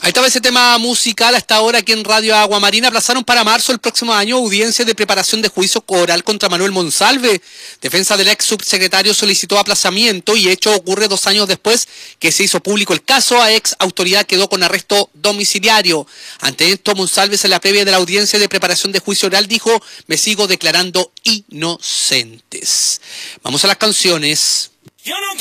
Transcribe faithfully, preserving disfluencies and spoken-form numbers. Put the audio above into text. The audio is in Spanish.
Ahí estaba ese tema musical. Hasta ahora aquí en Radio Agua Marina aplazaron para marzo del próximo año audiencia de preparación de juicio oral contra Manuel Monsalve. Defensa del ex subsecretario solicitó aplazamiento y hecho ocurre dos años después que se hizo público el caso. A ex autoridad quedó con arresto domiciliario. Ante esto, Monsalve, en la previa de la audiencia de preparación de juicio oral, dijo: me sigo declarando inocentes. Vamos a las canciones. Yo no